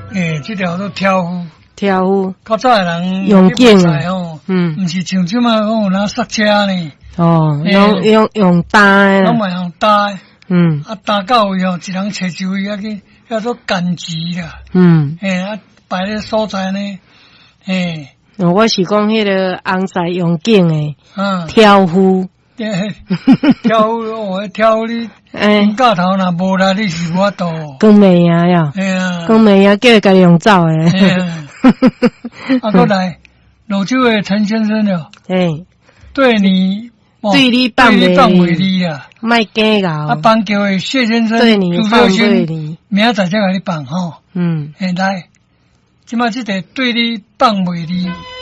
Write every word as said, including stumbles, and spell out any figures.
诶，这条都挑夫。 挑夫。 较早的人用剑哦， 嗯， 唔是像即马讲有人塞车呢。 哦，用用用搭的啦。 拢嘛用搭的。 嗯。 啊，搭到位哦，一人找一位啊去叫做赶集啦。 嗯。 诶，啊，摆咧所在呢，诶。 哦，我是讲迄个红彩用剑的。 嗯。 挑夫。 挑我挑你，哎，架头若无啦，你是我度。 讲袂赢呀。 哎呀。 讲袂赢，叫伊家己用走诶。 哎呀。啊，过来，泸州的陈先生了。 哎。 对你， 对你放袂离啦。 卖假搞。 啊，邦桥的谢先生， 对你放袂离。 明仔载再甲你放吼。 嗯。 现在，即马即个对你放袂离。